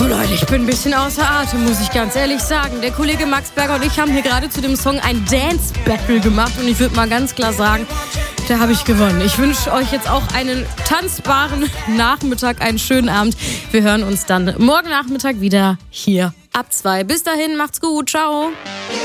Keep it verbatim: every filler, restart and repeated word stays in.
Oh Leute, ich bin ein bisschen außer Atem, muss ich ganz ehrlich sagen. Der Kollege Max Berger und ich haben hier gerade zu dem Song ein Dance-Battle gemacht und ich würde mal ganz klar sagen, da habe ich gewonnen. Ich wünsche euch jetzt auch einen tanzbaren Nachmittag, einen schönen Abend. Wir hören uns dann morgen Nachmittag wieder hier ab zwei. Bis dahin, macht's gut, ciao.